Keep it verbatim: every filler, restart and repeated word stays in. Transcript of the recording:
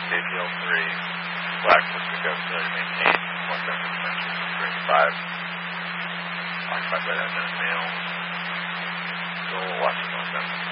K P L three, Black Pacific Failure maintained, one seven suspension, three five, occupied by that male, Goal Washington one seven.